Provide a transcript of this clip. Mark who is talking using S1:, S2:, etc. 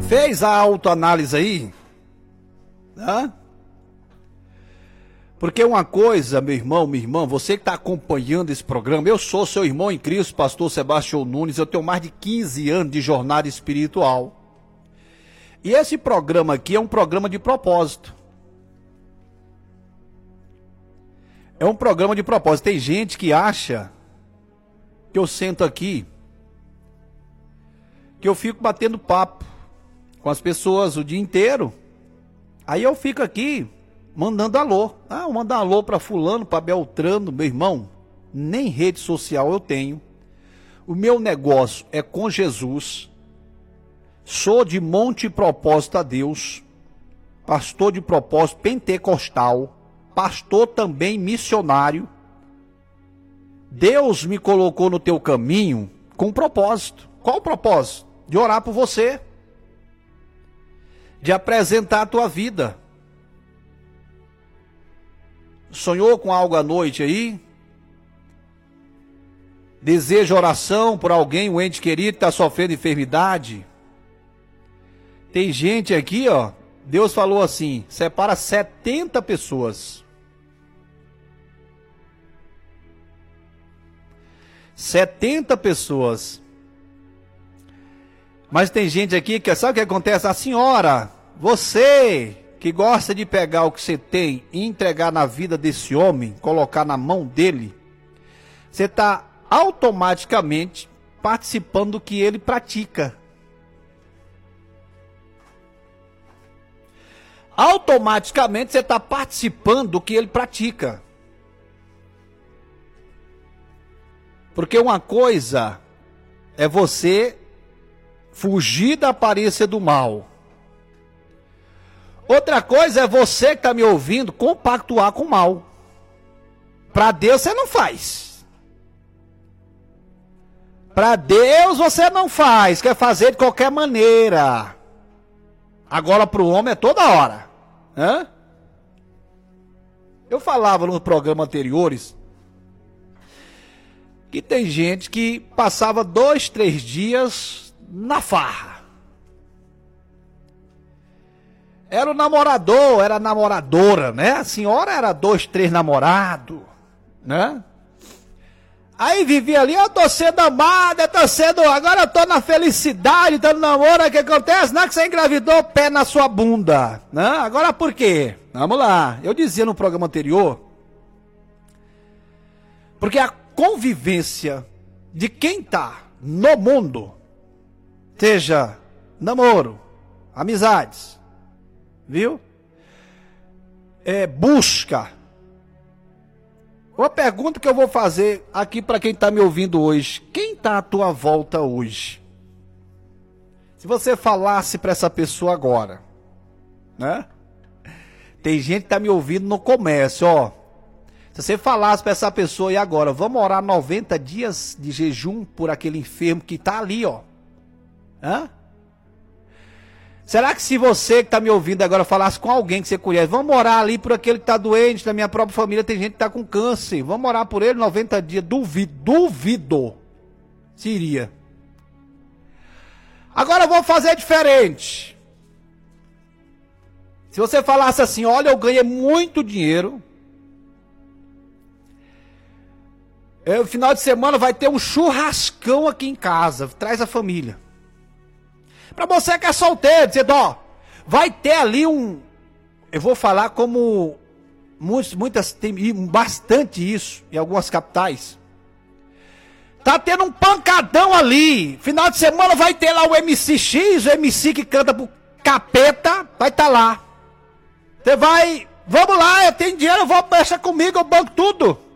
S1: Fez a autoanálise aí? Hã? Porque uma coisa, meu irmão, minha irmã, você que está acompanhando esse programa, eu sou seu irmão em Cristo, pastor Sebastião Nunes, eu tenho mais de 15 anos de jornada espiritual. E esse programa aqui é um programa de propósito. É um programa de propósito. Tem gente que acha que eu sento aqui, que eu fico batendo papo com as pessoas o dia inteiro. Aí eu fico aqui mandando alô. Vou mandar alô para fulano, para Beltrano. Meu irmão, nem rede social eu tenho. O meu negócio é com Jesus. Sou de monte propósito a Deus. Pastor de propósito pentecostal. Pastor também missionário. Deus me colocou no teu caminho com propósito. Qual o propósito? De orar por você. De apresentar a tua vida. Sonhou com algo à noite aí? Deseja oração por alguém, um ente querido que está sofrendo enfermidade? Tem gente aqui, ó. Deus falou assim: separa 70 pessoas. 70 pessoas. Mas tem gente aqui que sabe o que acontece? A senhora, você que gosta de pegar o que você tem e entregar na vida desse homem, colocar na mão dele, você está automaticamente participando do que ele pratica. Automaticamente você está participando do que ele pratica. Porque uma coisa é você fugir da aparência do mal. Outra coisa é você que está me ouvindo compactuar com o mal. Para Deus você não faz. Para Deus você não faz, quer fazer de qualquer maneira. Agora para o homem é toda hora. Hã? Eu falava nos programas anteriores que tem gente que passava 2, 3 dias na farra. Era o namorador, era a namoradora, né? A senhora era 2, 3 namorados, né? Aí vivia ali, eu tô sendo amada, agora eu tô na felicidade, tô no namoro, o que acontece? Não é que você engravidou, pé na sua bunda, né? Agora por quê? Vamos lá, eu dizia no programa anterior, porque a convivência de quem tá no mundo, seja namoro, amizades, viu? Busca. Uma pergunta que eu vou fazer aqui para quem está me ouvindo hoje. Quem está à tua volta hoje? Se você falasse para essa pessoa agora, né? Tem gente que está me ouvindo no comércio, ó. Se você falasse para essa pessoa e agora, vamos orar 90 dias de jejum por aquele enfermo que está ali, ó. Hã? Será que se você que está me ouvindo agora falasse com alguém que você conhece, vamos orar ali por aquele que está doente, da minha própria família tem gente que está com câncer, vamos orar por ele 90 dias, duvido, se iria. Agora eu vou fazer diferente. Se você falasse assim, olha, eu ganhei muito dinheiro, no final de semana vai ter um churrascão aqui em casa, traz a família. Para você que é solteiro, dizendo, ó, vai ter ali eu vou falar como muitas, tem bastante isso em algumas capitais. Tá tendo um pancadão ali, final de semana vai ter lá o MC X, o MC que canta pro capeta, vai estar lá. Você vai, vamos lá, eu tenho dinheiro, eu vou, deixa comigo, eu banco tudo.